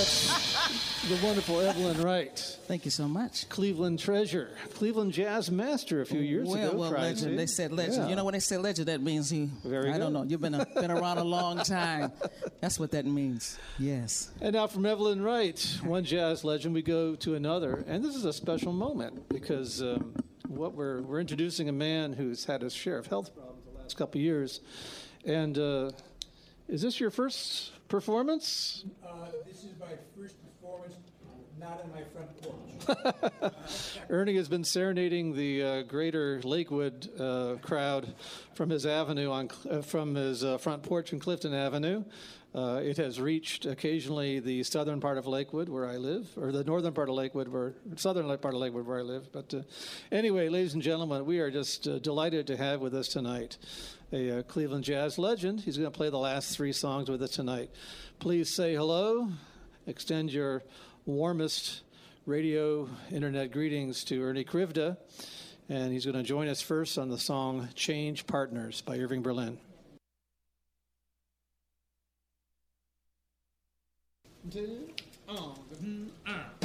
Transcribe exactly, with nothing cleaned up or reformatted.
That's the wonderful Evelyn Wright. Thank you so much. Cleveland treasure, Cleveland jazz master a few years well, ago. Well, well, legend. See? They said legend. Yeah. You know, when they say legend, that means he. Very I good. don't know. You've been a, been around a long time. That's what that means. Yes. And now from Evelyn Wright, one jazz legend, we go to another, and this is a special moment because um, what we're we're introducing a man who's had his share of health problems the last couple of years, and uh, is this your first performance? Uh, this is my first performance, not on my front porch. Ernie has been serenading the uh, greater Lakewood uh, crowd from his avenue on uh, from his uh, front porch in Clifton Avenue. Uh, it has reached occasionally the southern part of Lakewood where I live, or the northern part of Lakewood, where southern part of Lakewood where I live. But uh, anyway, ladies and gentlemen, we are just uh, delighted to have with us tonight a uh, Cleveland jazz legend. He's going to play the last three songs with us tonight. Please say hello. Extend your warmest radio internet greetings to Ernie Krivda, and he's going to join us first on the song Change Partners by Irving Berlin. Oh, mm, ah.